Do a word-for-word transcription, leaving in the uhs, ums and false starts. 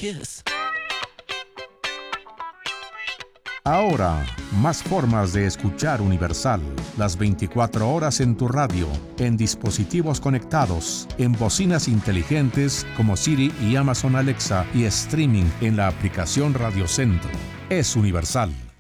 kiss. Ahora, más formas de escuchar Universal. Las veinticuatro horas en tu radio, en dispositivos conectados, en bocinas inteligentes como Siri y Amazon Alexa y streaming en la aplicación Radio Centro. Es Universal.